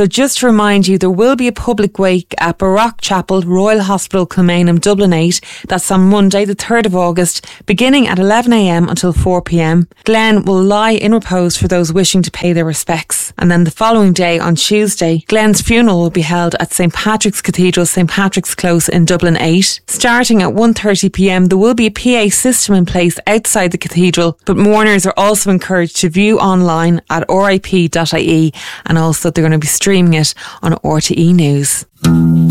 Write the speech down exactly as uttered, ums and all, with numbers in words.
So just to remind you, there will be a public wake at Baroque Chapel, Royal Hospital, Kilmainham, Dublin eight. That's on Monday the third of August, beginning at eleven a m until four p m. Glenn will lie in repose for those wishing to pay their respects. And then the following day, on Tuesday, Glenn's funeral will be held at St Patrick's Cathedral, St Patrick's Close in Dublin eight. Starting at one thirty p m, there will be a P A system in place outside the cathedral, but mourners are also encouraged to view online at r i p dot i e, and also they're going to be streaming it on R T E News.